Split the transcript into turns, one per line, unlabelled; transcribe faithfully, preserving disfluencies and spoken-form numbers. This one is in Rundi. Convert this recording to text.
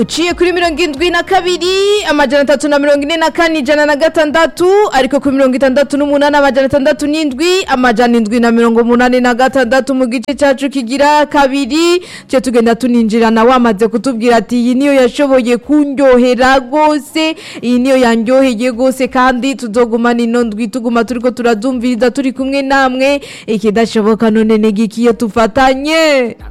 uciye kuri mirongo indwi na kabiri amajana atatu na mirongo ine na kane ijana na gatandatu ariko kuri mirongo itandatu n'umunani amajana atandatu n'indwi amajana indwi na mirongo umunani na gatandatu mu gice cyacu kigira kabiri cyo tugenda tuninjirana wamaze kutubwira ati iyi niyo yashoboye kunyohera gose iyi niyo yanyoheye gose kandi tuzogumana ino ndwi tuguma turiko turadumviriza turi kumwe namwe ikidashoboka none negikiye tufatanye